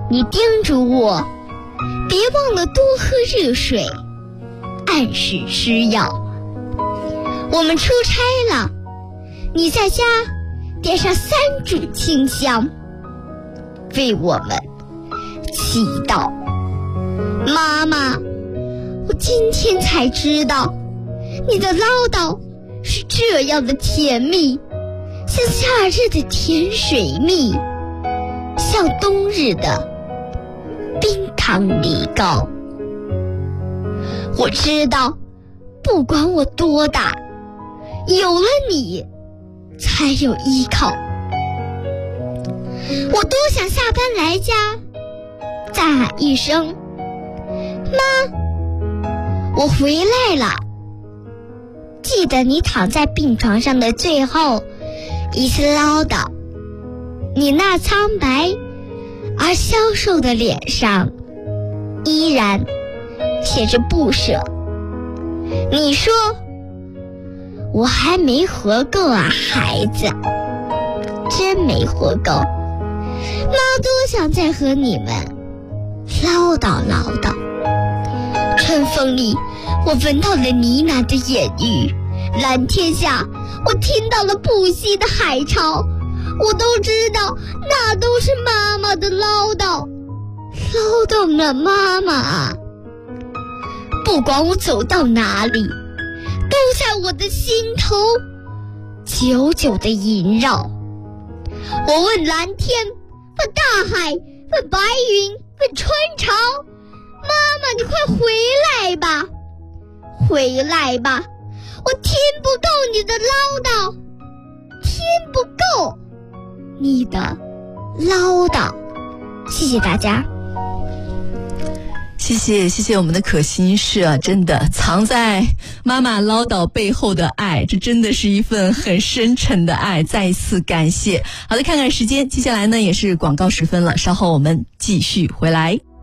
你叮嘱我别忘了多喝热水，按时吃药。我们出差了，你在家点上3炷清香，为我们祈祷。妈妈，我今天才知道，你的唠叨是这样的甜蜜，像夏日的甜水蜜，像冬日的冰糖米糕。我知道，不管我多大，有了你才有依靠。我多想下班来家，再喊一声妈，我回来了。记得你躺在病床上的最后一次唠叨，你那苍白而消瘦的脸上依然写着不舍。你说我还没活够啊，孩子，真没活够。妈多想再和你们唠叨唠叨。春风里我闻到了呢喃的言语，蓝天下我听到了不息的海潮。我都知道那都是妈妈的唠叨，唠叨了妈妈。不管我走到哪里，都在我的心头久久地萦绕。我问蓝天，问大海，问白云，问春潮，妈妈你快回来吧，回来吧，我听不够你的唠叨，听不够你的唠叨。谢谢大家。 谢谢我们的可心事啊，真的藏在妈妈唠叨背后的爱，这真的是一份很深沉的爱，再一次感谢。好的，看看时间，接下来呢也是广告时分了，稍后我们继续回来。